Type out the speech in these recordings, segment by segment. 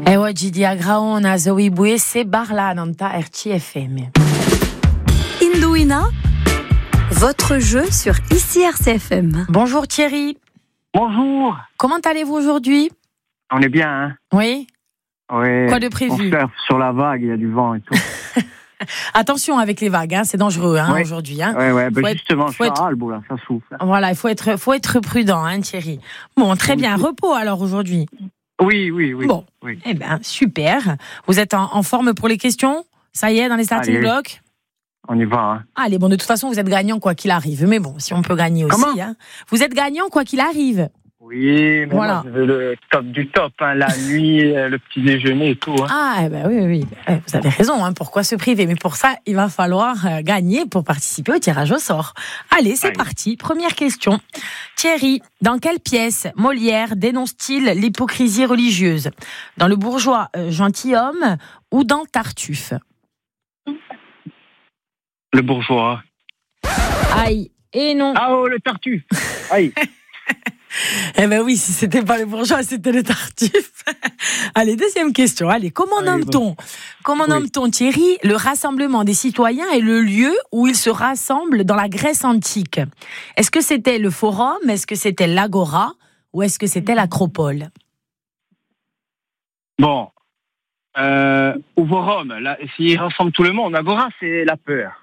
E oggi di Agraona Zoe Buesse parla nanta RCFM. Indouina, votre jeu sur ICRCFM. Bonjour Thierry. Bonjour. Comment allez-vous aujourd'hui? On est bien, hein? Oui. Oui. Quoi de prévu? On surfe sur la vague, il y a du vent et tout. Attention avec les vagues, hein, c'est dangereux Ouais. aujourd'hui. Hein. Ouais, Faut justement, je suis être- à Albo, là, ça souffle. Voilà, il faut être prudent, hein, Thierry. Bon, très bien. Repos alors aujourd'hui. Oui. Bon. Oui. Eh ben, super. Vous êtes en forme pour les questions? Ça y est, dans les starting Allez. blocks? On y va, hein. Allez, bon, de toute façon, vous êtes gagnant quoi qu'il arrive. Mais bon, si on peut gagner aussi. Comment Hein. Vous êtes gagnant quoi qu'il arrive. Oui, mais Voilà. moi, je veux le top du top, hein, la nuit, le petit déjeuner et tout. Hein. Ah, eh ben oui. Vous avez raison, hein, pourquoi se priver? Mais pour ça, il va falloir gagner pour participer au tirage au sort. Allez, c'est Allez. parti. Première question. Thierry, dans quelle pièce Molière dénonce-t-il l'hypocrisie religieuse? Dans Le bourgeois gentilhomme ou dans Tartuffe? Le bourgeois. Aïe, et non. Ah oh, le tartuffe. Aïe. Eh ben oui, si c'était pas le bourgeois, c'était le Tartuffe. Allez, deuxième question. Allez, comment Allez, nomme-t-on, Thierry, le rassemblement des citoyens et le lieu où ils se rassemblent dans la Grèce antique? Est-ce que c'était le forum? Est-ce que c'était l'agora? Ou est-ce que c'était l'acropole? Bon. Au forum, là, s'il rassemble tout le monde, Agora, c'est la peur.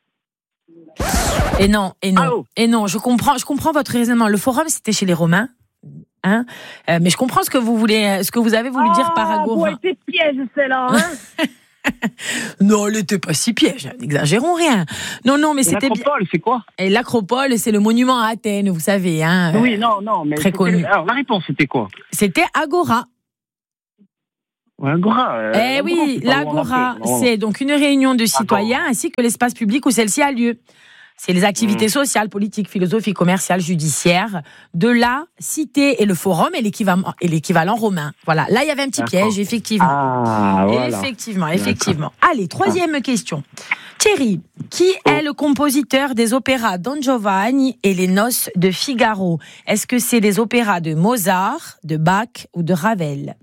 Et non. Allô? Et non, je comprends votre raisonnement. Le forum, c'était chez les Romains. Hein, mais je comprends ce que vous avez voulu dire par agora. Ah, c'est piège, celle-là, hein. Non, elle n'était pas si piège. N'exagérons rien. Non, mais Et c'était bien. l'acropole, c'est quoi? Et l'acropole, c'est le monument à Athènes, vous savez. Hein. Oui, non, mais... Très c'était- connu. Alors, la réponse, c'était quoi? C'était agora. Ouais, Agora. Eh oui, l'agora, c'est donc une réunion de citoyens ainsi que l'espace public où celle-ci a lieu. C'est les activités sociales, politiques, philosophiques, commerciales, judiciaires de la cité, et le forum est l'équivalent romain. Voilà, là il y avait un petit D'accord. piège, effectivement. Ah, voilà. Effectivement. Allez, troisième question. Thierry, qui est le compositeur des opéras Don Giovanni et les Noces de Figaro? Est-ce que c'est des opéras de Mozart, de Bach ou de Ravel?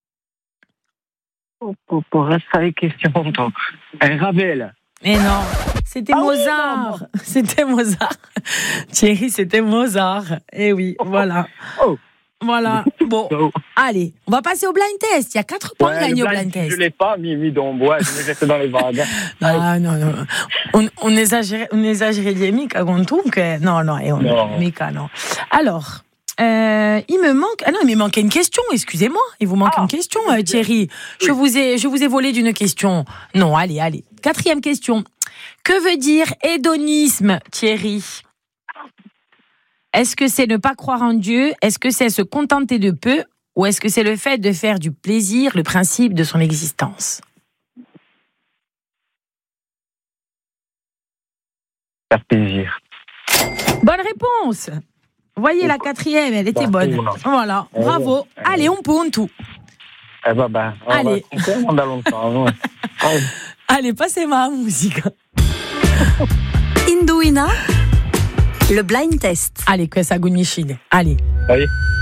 Pour rester avec question, donc. Ravel. Mais non, c'était Mozart. C'était Mozart. Thierry, c'était Mozart. Eh oui, voilà. Oh. Voilà. Bon, allez, on va passer au blind test. Il y a 4 points gagnés au blind test. Je l'ai pas mis dans bois, je me jette dans les vagues. Ah non. On exagérait les mica que non. Mica, non. Alors, il me manquait une question, excusez-moi. Il vous manque une question, Thierry. Oui. Je vous ai volé d'une question. Non, allez. 4e question. Que veut dire hédonisme, Thierry? Est-ce que c'est ne pas croire en Dieu? Est-ce que c'est se contenter de peu? Ou est-ce que c'est le fait de faire du plaisir le principe de son existence? Faire plaisir. Bonne réponse. Vous voyez, la 4e, elle était bonne. Voilà, bravo. Allez, on peut tout. Eh ben, allez. On a longtemps. Ouais. Allez, passez ma musique. Indouina, le blind test. Allez, que ça goûte Michel. Allez.